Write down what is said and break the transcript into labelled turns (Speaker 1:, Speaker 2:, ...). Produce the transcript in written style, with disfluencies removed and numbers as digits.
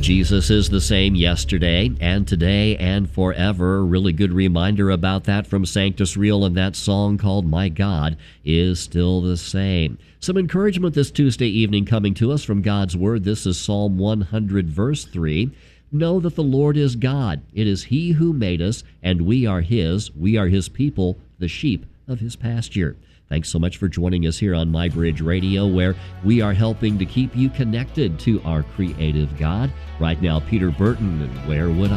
Speaker 1: Jesus is the same yesterday and today and forever. Really good reminder about that from Sanctus Real and that song called My God is Still the Same. Some encouragement this Tuesday evening coming to us from God's Word. This is Psalm 100, verse 3. Know that the Lord is God. It is He who made us, and we are His. We are His people, the sheep of His pasture. Thanks so much for joining us here on My Bridge Radio, where we are helping to keep you connected to our creative God. Right now, Peter Burton and Where Would I